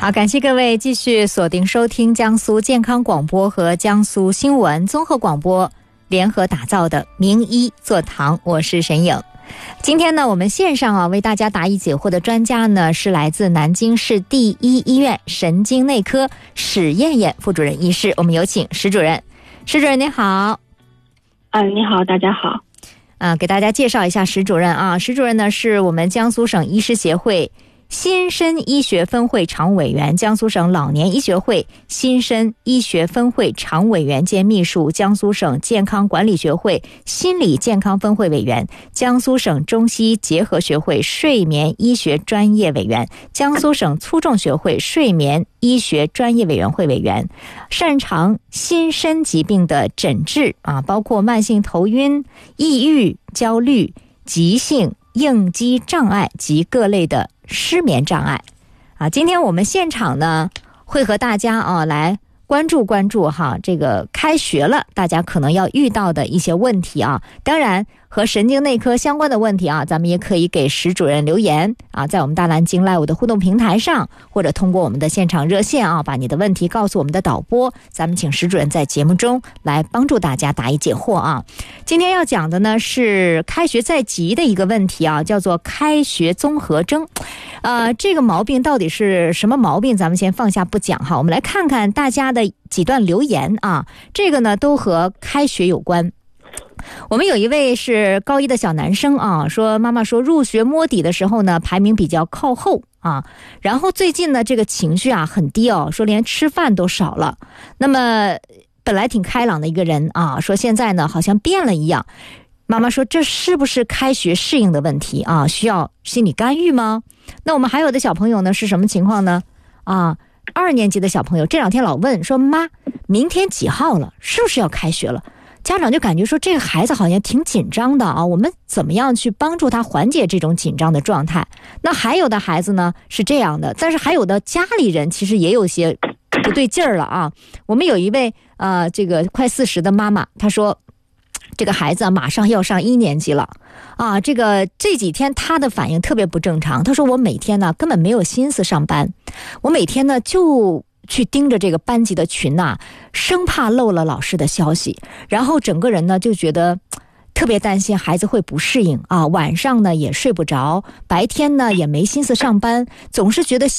好，感谢各位继续锁定收听江苏健康广播和江苏新闻综合广播联合打造的名医座堂，我是沈颖。今天呢，我们线上为大家答疑解惑的专家呢，是来自南京市第一医院神经内科史艳艳副主任医师。我们有请史主任。史主任您好。 你好，大家好。 给大家介绍一下史主任啊。史主任呢，是我们江苏省医师协会新生医学分会常委员，江苏省老年医学会新生医学分会常委员兼秘书，江苏省健康管理学会心理健康分会委员，江苏省中西结合学会睡眠医学专业委员，江苏省粗重学会睡眠医学专业委员会委员，擅长心身疾病的诊治包括慢性头晕、抑郁、焦虑、急性应激障碍及各类的失眠障碍今天我们现场呢会和大家来关注这个开学了大家可能要遇到的一些问题当然和神经内科相关的问题咱们也可以给史主任留言在我们大蓝鲸 Live 的互动平台上，或者通过我们的现场热线把你的问题告诉我们的导播，咱们请史主任在节目中来帮助大家答疑解惑今天要讲的呢是开学在即的一个问题叫做开学综合征。这个毛病到底是什么毛病，咱们先放下不讲我们来看看大家的几段留言这个呢都和开学有关。我们有一位是高一的小男生说妈妈说入学摸底的时候呢排名比较靠后然后最近呢这个情绪很低说连吃饭都少了。那么本来挺开朗的一个人说现在呢好像变了一样。妈妈说这是不是开学适应的问题需要心理干预吗？那我们还有的小朋友呢是什么情况呢2年级的小朋友这两天老问说妈明天几号了，是不是要开学了？家长就感觉说这个孩子好像挺紧张的我们怎么样去帮助他缓解这种紧张的状态？那还有的孩子呢是这样的，但是还有的家里人其实也有些不对劲儿了我们有一位这个快40的妈妈，她说这个孩子马上要上1年级了这几天他的反应特别不正常。他说我每天呢根本没有心思上班，我每天呢就去盯着这个班级的群生怕漏了老师的消息，然后整个人呢就觉得特别担心孩子会不适应晚上呢也睡不着，白天呢也没心思上班，总是觉得